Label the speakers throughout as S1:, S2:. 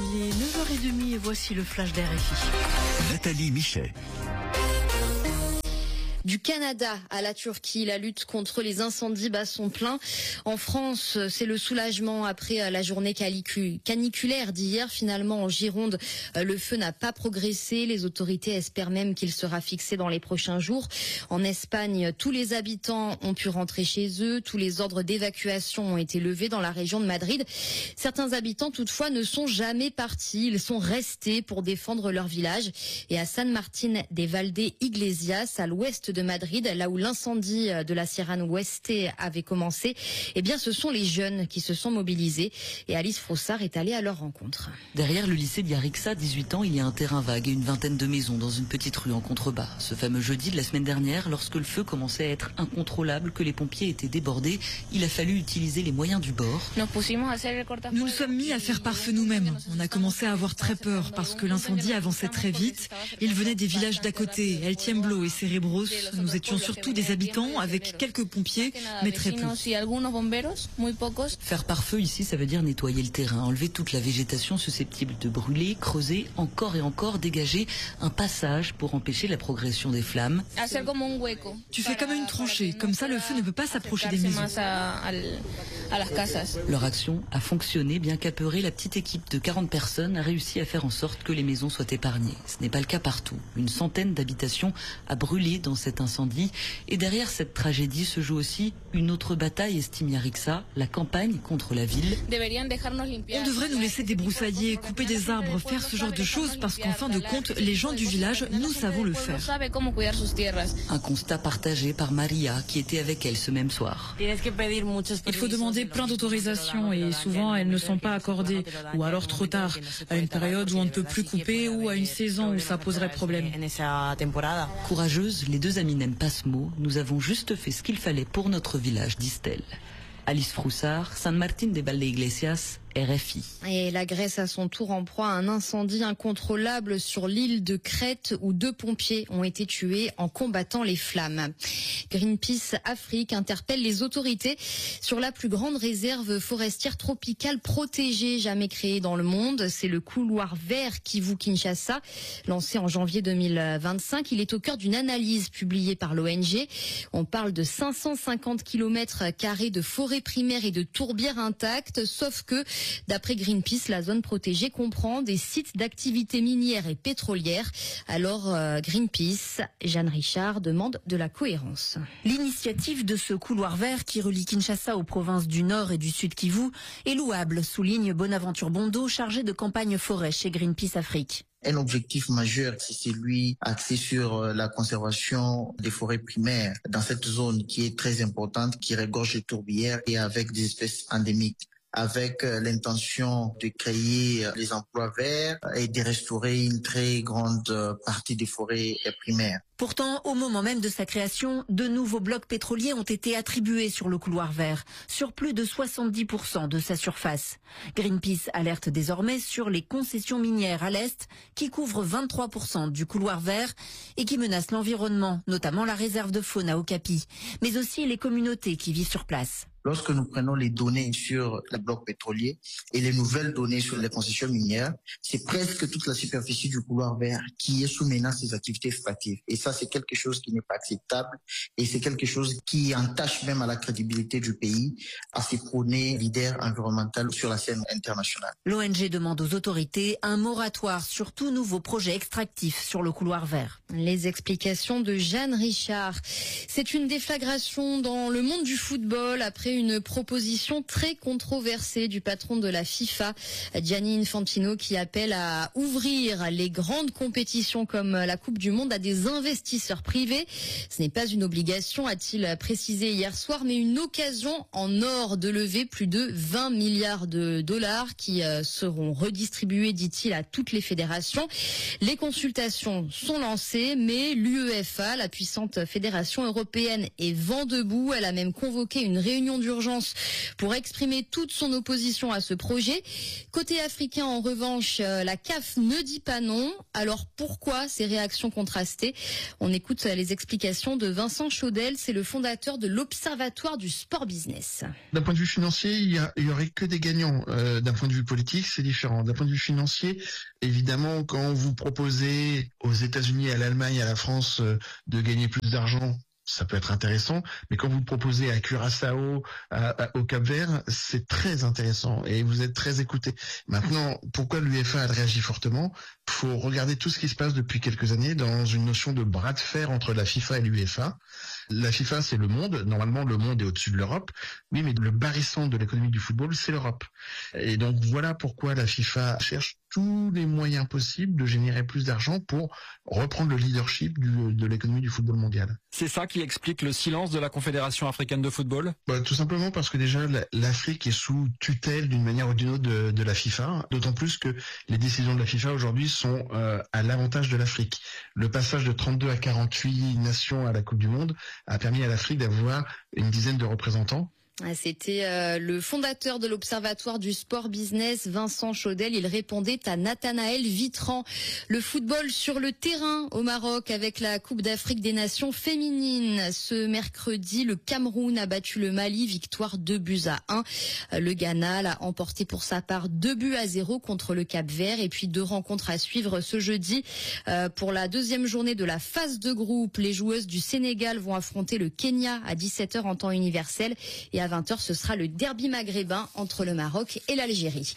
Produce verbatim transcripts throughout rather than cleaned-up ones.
S1: Il est neuf heures trente et voici le flash d'R F I.
S2: Nathalie Michet.
S3: Du Canada à la Turquie, la lutte contre les incendies bat son plein. En France, c'est le soulagement après la journée caniculaire d'hier. Finalement, en Gironde, le feu n'a pas progressé. Les autorités espèrent même qu'il sera fixé dans les prochains jours. En Espagne, tous les habitants ont pu rentrer chez eux. Tous les ordres d'évacuation ont été levés dans la région de Madrid. Certains habitants, toutefois, ne sont jamais partis. Ils sont restés pour défendre leur village. Et à San Martín de Valdeiglesias, à l'ouest de Madrid, là où l'incendie de la Sierra Oeste avait commencé, eh bien, ce sont les jeunes qui se sont mobilisés et Alice Froussard est allée à leur rencontre.
S4: Derrière le lycée d'Yarixa, dix-huit ans, il y a un terrain vague et une vingtaine de maisons dans une petite rue en contrebas. Ce fameux jeudi de la semaine dernière, lorsque le feu commençait à être incontrôlable, que les pompiers étaient débordés, il a fallu utiliser les moyens du bord.
S5: Nous nous sommes mis à faire pare-feu nous-mêmes. On a commencé à avoir très peur parce que l'incendie avançait très vite. Il venait des villages d'à côté, El Tiemblo et Cerebros. Nous étions surtout des habitants avec quelques pompiers, mais très peu.
S4: Faire pare-feu ici, ça veut dire nettoyer le terrain, enlever toute la végétation susceptible de brûler, creuser encore et encore, dégager un passage pour empêcher la progression des flammes.
S5: Tu fais comme une tranchée, comme ça le feu ne peut pas s'approcher des maisons.
S4: Leur action a fonctionné, bien qu'apeurée, la petite équipe de quarante personnes a réussi à faire en sorte que les maisons soient épargnées. Ce n'est pas le cas partout. Une centaine d'habitations a brûlé dans cet incendie. Et derrière cette tragédie se joue aussi une autre bataille, estime Yarixa, la campagne contre la ville.
S5: On devrait nous laisser débroussailler, couper des arbres, faire ce genre de choses parce qu'en fin de compte, les gens du village, nous savons le faire.
S4: Un constat partagé par Maria, qui était avec elle ce même soir.
S5: Il faut demander plein d'autorisations et souvent elles ne sont pas accordées ou alors trop tard, à une période où on ne peut plus couper ou à une saison où ça poserait problème.
S4: Courageuse, les deux amis n'aiment pas ce mot. Nous avons juste fait ce qu'il fallait pour notre village, disent-elles. Alice Froussard, San Martín de Valdeiglesias, R F I.
S3: Et la Grèce à son tour en proie à un incendie incontrôlable sur l'île de Crète où deux pompiers ont été tués en combattant les flammes. Greenpeace Afrique interpelle les autorités sur la plus grande réserve forestière tropicale protégée jamais créée dans le monde. C'est le couloir vert Kivu-Kinshasa, lancé en janvier deux mille vingt-cinq. Il est au cœur d'une analyse publiée par l'O N G. On parle de cinq cent cinquante kilomètres carrés de forêt primaire et de tourbières intactes, sauf que d'après Greenpeace, la zone protégée comprend des sites d'activités minières et pétrolières. Alors euh, Greenpeace, Jeanne Richard demande de la cohérence.
S6: L'initiative de ce couloir vert qui relie Kinshasa aux provinces du Nord et du Sud Kivu est louable, souligne Bonaventure Bondo, chargé de campagne forêt chez Greenpeace Afrique.
S7: Un objectif majeur, c'est celui axé sur la conservation des forêts primaires dans cette zone qui est très importante, qui regorge de tourbières et avec des espèces endémiques, avec l'intention de créer les emplois verts et de restaurer une très grande partie des forêts primaires.
S6: Pourtant, au moment même de sa création, de nouveaux blocs pétroliers ont été attribués sur le couloir vert, sur plus de soixante-dix pour cent de sa surface. Greenpeace alerte désormais sur les concessions minières à l'est qui couvrent vingt-trois pour cent du couloir vert et qui menacent l'environnement, notamment la réserve de faune à Okapi, mais aussi les communautés qui vivent sur place.
S7: Lorsque nous prenons les données sur les blocs pétroliers et les nouvelles données sur les concessions minières, c'est presque toute la superficie du couloir vert qui est sous menace des activités extractives. Et ça, c'est quelque chose qui n'est pas acceptable et c'est quelque chose qui entache même à la crédibilité du pays à se prôner leader environnemental sur la scène internationale.
S6: L'O N G demande aux autorités un moratoire sur tout nouveau projet extractif sur le couloir vert.
S3: Les explications de Jeanne Richard. C'est une déflagration dans le monde du football après une proposition très controversée du patron de la FIFA, Gianni Infantino, qui appelle à ouvrir les grandes compétitions comme la Coupe du Monde à des investisseurs privés. Ce n'est pas une obligation, a-t-il précisé hier soir, mais une occasion en or de lever plus de vingt milliards de dollars qui seront redistribués, dit-il, à toutes les fédérations. Les consultations sont lancées, mais l'UEFA, la puissante fédération européenne, est vent debout. Elle a même convoqué une réunion d'urgence pour exprimer toute son opposition à ce projet. Côté africain, en revanche, la C A F ne dit pas non. Alors pourquoi ces réactions contrastées? On écoute les explications de Vincent Chaudel, c'est le fondateur de l'Observatoire du sport business.
S2: D'un point de vue financier, il y, a, il y aurait que des gagnants. Euh, d'un point de vue politique, c'est différent. D'un point de vue financier, évidemment, quand vous proposez aux États-Unis, à l'Allemagne, à la France euh, de gagner plus d'argent, ça peut être intéressant, mais quand vous le proposez à Curaçao, à, à, au Cap-Vert, c'est très intéressant et vous êtes très écouté. Maintenant, pourquoi l'U E F A a réagi fortement? Il faut regarder tout ce qui se passe depuis quelques années dans une notion de bras de fer entre la FIFA et l'U E F A. La FIFA, c'est le monde. Normalement, le monde est au-dessus de l'Europe. Oui, mais le barycentre de l'économie du football, c'est l'Europe. Et donc, voilà pourquoi la FIFA cherche tous les moyens possibles de générer plus d'argent pour reprendre le leadership du, de l'économie du football mondial.
S8: C'est ça qui explique le silence de la Confédération africaine de football? Bah,
S2: tout simplement parce que déjà, l'Afrique est sous tutelle d'une manière ou d'une autre de, de la FIFA. D'autant plus que les décisions de la FIFA aujourd'hui sont euh, à l'avantage de l'Afrique. Le passage de trente-deux à quarante-huit nations à la Coupe du Monde a permis à l'Afrique d'avoir une dizaine de représentants.
S3: C'était euh, le fondateur de l'Observatoire du sport business, Vincent Chaudel. Il répondait à Nathanaël Vitran. Le football sur le terrain au Maroc avec la Coupe d'Afrique des Nations féminines. Ce mercredi, le Cameroun a battu le Mali, victoire deux buts à un. Le Ghana l'a emporté pour sa part deux buts à zéro contre le Cap-Vert. Et puis deux rencontres à suivre ce jeudi. Euh, pour la deuxième journée de la phase de groupe, les joueuses du Sénégal vont affronter le Kenya à dix-sept heures en temps universel. Et à vingt heures, ce sera le derby maghrébin entre le Maroc et l'Algérie.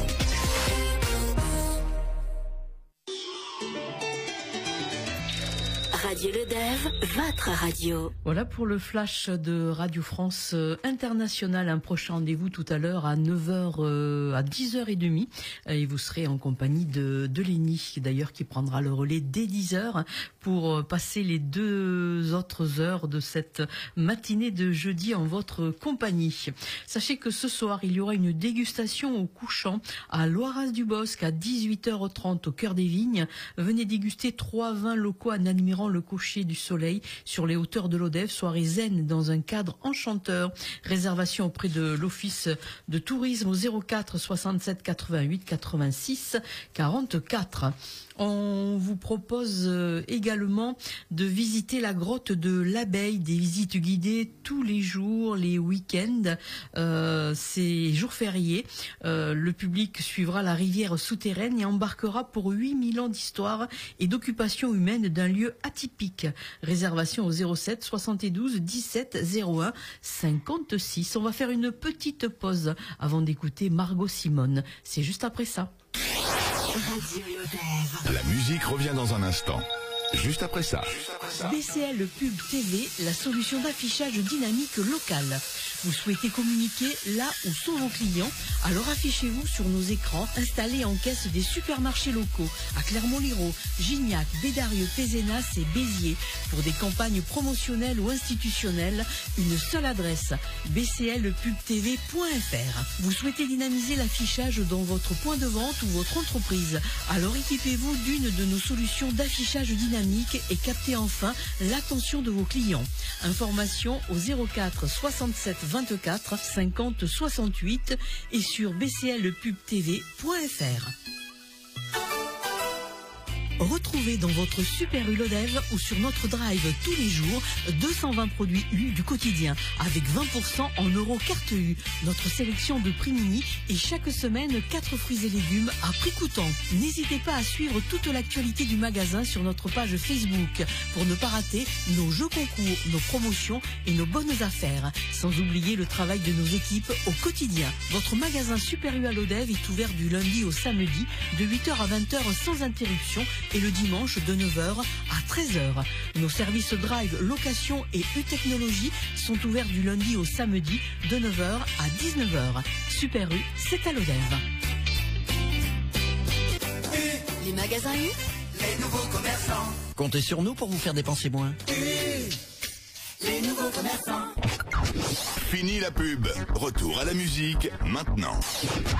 S1: Radio Le Dev, votre radio.
S4: Voilà pour le flash de Radio France Internationale. Un prochain rendez-vous tout à l'heure à neuf heures, euh, à dix heures trente. Et vous serez en compagnie de, de Lénie, d'ailleurs, qui prendra le relais dès dix heures pour passer les deux autres heures de cette matinée de jeudi en votre compagnie. Sachez que ce soir, il y aura une dégustation au couchant à Loiras-du-Bosc à dix-huit heures trente au cœur des vignes. Venez déguster trois vins locaux en admirant le cocher du soleil sur les hauteurs de l'Odève, soirée zen dans un cadre enchanteur. Réservation auprès de l'office de tourisme au zéro quatre soixante-sept quatre-vingt-huit quatre-vingt-six quarante-quatre. On vous propose également de visiter la grotte de l'Abeille, des visites guidées tous les jours, les week-ends, euh, c'est jours fériés. Euh, le public suivra la rivière souterraine et embarquera pour huit mille ans d'histoire et d'occupation humaine d'un lieu atypique. Réservation au zéro sept soixante-douze dix-sept zéro un cinquante-six. On va faire une petite pause avant d'écouter Margot Simone. C'est juste après ça.
S9: La musique revient dans un instant. Juste après ça.
S10: B C L Pub T V, la solution d'affichage dynamique locale. Vous souhaitez communiquer là où sont vos clients? Alors affichez-vous sur nos écrans installés en caisse des supermarchés locaux à Clermont-Lérault, Gignac, Bédarieux, Pézenas et Béziers. Pour des campagnes promotionnelles ou institutionnelles, une seule adresse, b c l pub t v point f r. Vous souhaitez dynamiser l'affichage dans votre point de vente ou votre entreprise? Alors équipez-vous d'une de nos solutions d'affichage dynamique et captez enfin l'attention de vos clients. Information au zéro quatre soixante-sept vingt-quatre cinquante soixante-huit et sur b c l pub t v point f r. Retrouvez dans votre Super U Lodève ou sur notre drive tous les jours deux cent vingt produits U du quotidien avec vingt pour cent en euros carte U. Notre sélection de prix mini et chaque semaine quatre fruits et légumes à prix coûtant. N'hésitez pas à suivre toute l'actualité du magasin sur notre page Facebook pour ne pas rater nos jeux concours, nos promotions et nos bonnes affaires. Sans oublier le travail de nos équipes au quotidien. Votre magasin Super U à Lodève est ouvert du lundi au samedi de huit heures à vingt heures sans interruption et le dimanche de neuf heures à treize heures. Nos services Drive, location et U-Technologie sont ouverts du lundi au samedi de neuf heures à dix-neuf heures. Super U, c'est à Lodève.
S1: Les magasins U,
S11: les nouveaux commerçants.
S12: Comptez sur nous pour vous faire dépenser moins.
S11: U, les nouveaux commerçants.
S9: Fini la pub. Retour à la musique maintenant.